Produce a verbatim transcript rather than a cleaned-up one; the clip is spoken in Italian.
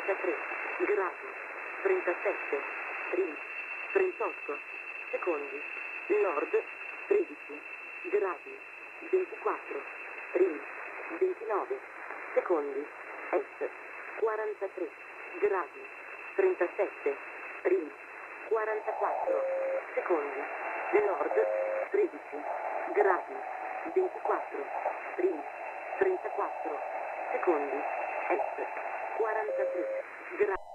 trentatré gradi, trentasette, Rim, trentotto secondi, nord, tredici gradi, ventiquattro, Rim, ventinove secondi, est, quarantatré gradi, trentasette, Rim, quarantaquattro secondi, nord, tredici gradi, ventiquattro, Rim, trentaquattro secondi, est, quarantatré gradi.